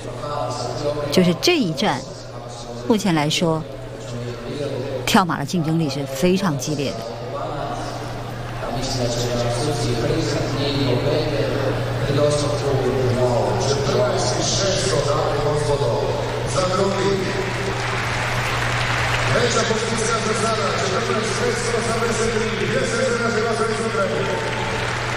就是这一站，目前来说，跳马的竞争力是非常激烈的。 Treća pozicija za sada, 14.683, 2 naszego Zorizotra.